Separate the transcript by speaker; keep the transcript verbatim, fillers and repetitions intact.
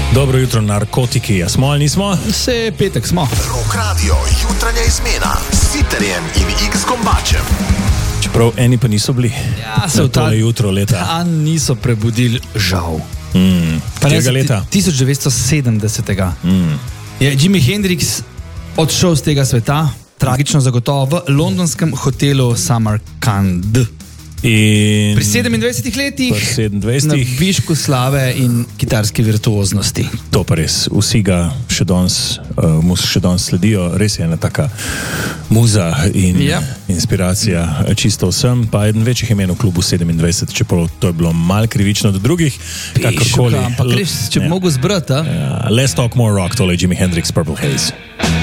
Speaker 1: Dobro jutro, narkotiki. Ja smo ali nismo?
Speaker 2: Vse petek smo.
Speaker 3: Rock Radio, jutranja izmena s Siterjem in X Kombačem.
Speaker 1: Čeprav eni pa niso bili.
Speaker 2: Ja, se v
Speaker 1: tole jutro leta.
Speaker 2: Dan niso prebudili, žal.
Speaker 1: Mm. Katerega leta?
Speaker 2: tisoč devetsto sedemdesetega.
Speaker 1: Mm.
Speaker 2: Je Jimi Hendrix odšel z tega sveta, tragično zagotovo, v londonskem hotelu Samarkand.
Speaker 1: In
Speaker 2: Pri sedemindvajsetih letih,
Speaker 1: pri sedemindvajsetih
Speaker 2: na višku slave in kitarske virtuoznosti.
Speaker 1: To pa res, vsi ga še danes, uh, mu še danes sledijo, res je ena taka muza in
Speaker 2: Ja.
Speaker 1: inspiracija čisto vsem, pa eden večjih imen v klubu sedemindvajset, čeprav to je bilo malo krivično do drugih, kakorkoli.
Speaker 2: Ampak res, če bi
Speaker 1: Ja.
Speaker 2: mogel zbrati, a?
Speaker 1: Ja, Let's talk more rock, tole je Jimi Hendrix, Purple Haze.